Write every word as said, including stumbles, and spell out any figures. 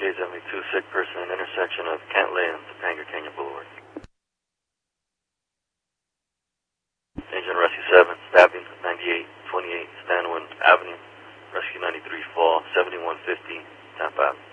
K seventy-two, sick person at intersection of Cantlay and Topanga Canyon Boulevard. Agent Rescue seven, stabbing, ninety-eight twenty-eight Stanwin Avenue, Rescue ninety-three, fall, seventy-one fifty, Tampa Avenue.